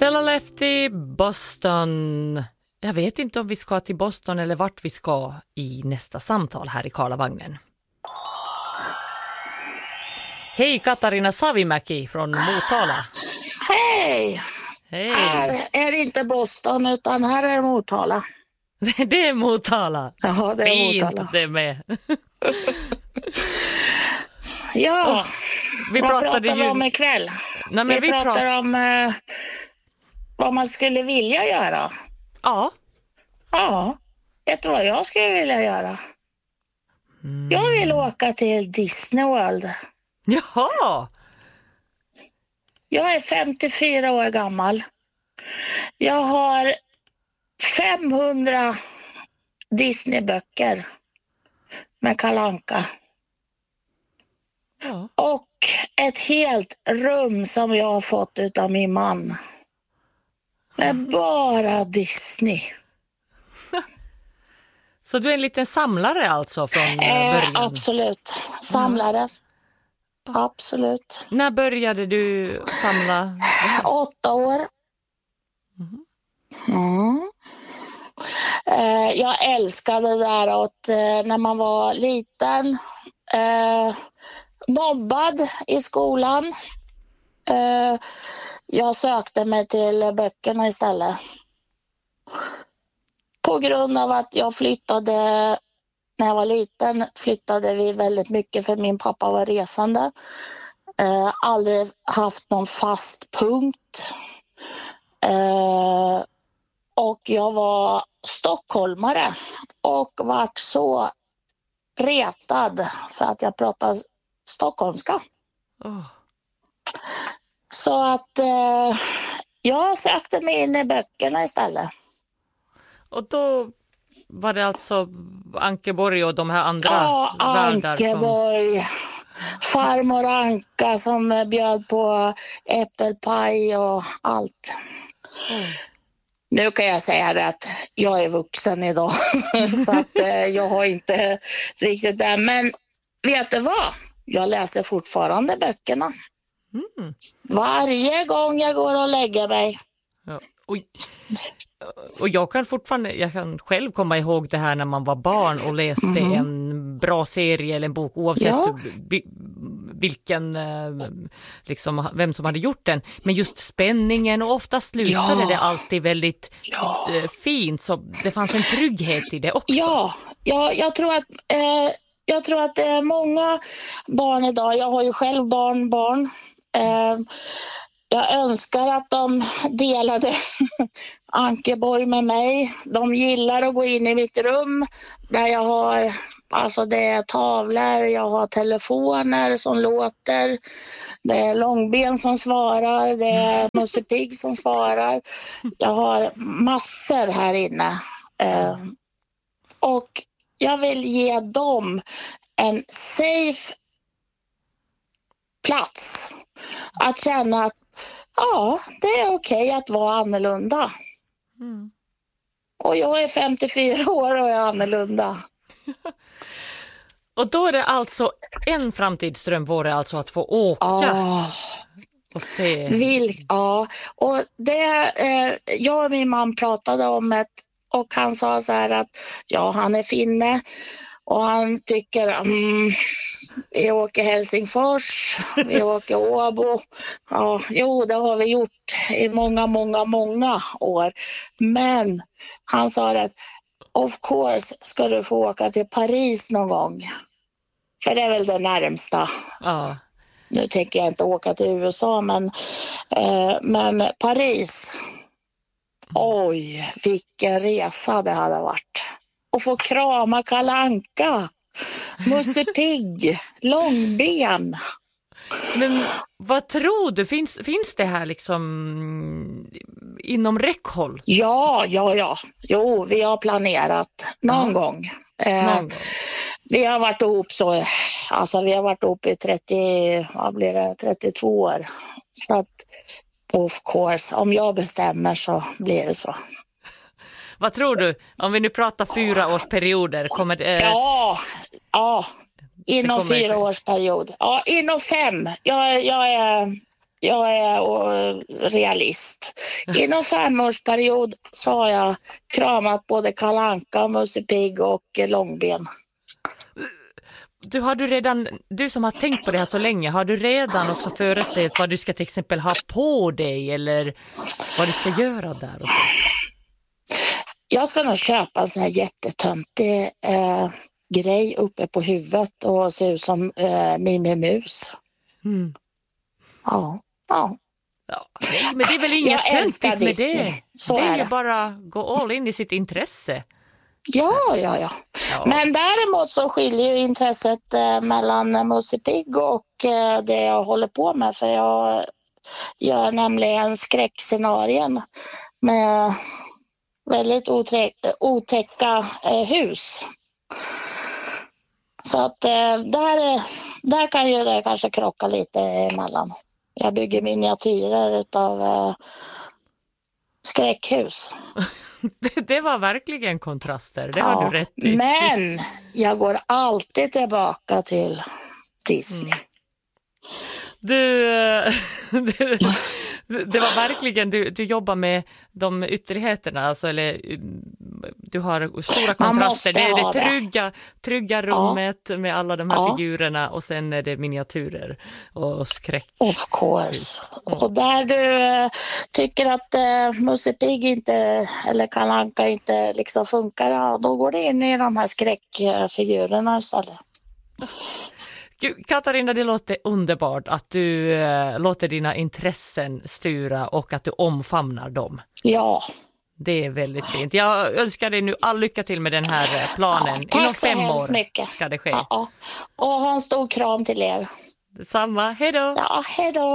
Stella Lefty, Boston. Jag vet inte om vi ska till Boston eller vart vi ska i nästa samtal här i Karlavagnen. Hej, Katarina Savimäki från Motala. Hej! Hej. Här är det inte Boston utan här är Motala. Det är Motala. Ja, det är fint Motala. Det med. Ja, Vi vad pratade pratar vi om ikväll? Nej, men vi pratar om vad man skulle vilja göra. Ja. Ja, vet du vad jag skulle vilja göra? Jag vill åka till Disney World. Jaha. Jag är 54 år gammal. Jag har 500 Disney-böcker med Kalle Anka. Ja. Och ett helt rum som jag har fått utav min man. Med bara Disney. Så du är en liten samlare alltså från början? Absolut. Samlare. Absolut. När började du samla? 8 år. Jag älskade det där att när man var liten, mobbad i skolan. Jag sökte mig till böckerna istället. På grund av att jag flyttade, när jag var liten flyttade vi väldigt mycket för min pappa var resande. Aldrig haft någon fast punkt. Och jag var stockholmare och vart så retad för att jag pratade stockholmska. Oh. Så att jag sökte mig in i böckerna istället. Och då var det alltså Ankeborg och de här andra världar som... Ankeborg, farmor Anka som bjöd på äppelpaj och allt. Nu kan jag säga det att jag är vuxen idag så att jag har inte riktigt det. Men vet du vad? Jag läser fortfarande böckerna. Varje gång jag går och lägger mig. Ja. Och jag kan själv komma ihåg det här när man var barn och läste en bra serie eller en bok oavsett vilken liksom, vem som hade gjort den, men just spänningen och ofta slutade det alltid väldigt fint, så det fanns en trygghet i det också. Jag tror att det är många barn idag, jag har ju själv barn. Jag önskar att de delade Ankeborg med mig. De gillar att gå in i mitt rum där jag har, alltså det är tavlor, jag har telefoner som låter, det är Långben som svarar, det är Musse Pigg som svarar. Jag har massor här inne. Och jag vill ge dem en safe plats att känna att det är okej att vara annorlunda. Och jag är 54 år och är annorlunda. Och då är det alltså en framtidsdröm vore alltså att få åka och se. Och det, jag och min man pratade om det och han sa så här att han är finne och han tycker vi åker Helsingfors, vi åker Åbo. Det har vi gjort i många år. Men han sa att of course ska du få åka till Paris någon gång. För det är väl det närmsta. Nu tänker jag inte åka till USA, men Paris. Oj, vilken resa det hade varit. Och få krama Kalle Anka. Musse Pigg, Långben. Men vad tror du? Finns det här liksom inom räckhåll? Ja. Jo, vi har planerat någon gång. Vi har varit ihop vi har varit ihop i 32 år. Så att, of course, om jag bestämmer så blir det så. Vad tror du? Om vi nu pratar 4-årsperioder, kommer det... Ja, inom 4-årsperiod. Ja, inom 5. Jag är jag är realist. Inom 5-årsperiod så har jag kramat både Kalle Anka, Musse Pigg och Långben. Du som har tänkt på det här så länge, har du redan också föreställt vad du ska till exempel ha på dig eller vad du ska göra där? Och så? Jag ska nog köpa en sån här jättetöntig grej uppe på huvudet och se ut som Mimmi Mus. Mm. Ja. Nej, men det är väl inget töntigt med det. Så det är är ju bara gå all in i sitt intresse. Ja. Men däremot så skiljer ju intresset mellan Musse Pigg och det jag håller på med. För jag gör nämligen skräckscenarien med väldigt otäcka hus. Så att där kan ju det kanske krocka lite emellan. Jag bygger miniatyrer utav skräckhus. Det var verkligen kontraster, det har du rätt i. Men jag går alltid tillbaka till Disney. Det var verkligen, du jobbar med de ytterligheterna, alltså, eller du har stora kontraster. Det är det trygga rummet med alla de här figurerna och sen är det miniatyrer och skräck. Of course. Och där du tycker att Musse Pigg inte, eller Kalle Anka inte liksom funkar, då går det in i de här skräckfigurerna istället. Katarina, det låter underbart att du låter dina intressen styra och att du omfamnar dem. Ja. Det är väldigt fint. Jag önskar dig nu all lycka till med den här planen. Inom 5 år mycket. Ska det ske. Ja. Och ha en stor kram till er. Detsamma. Hej då! Ja, hej då!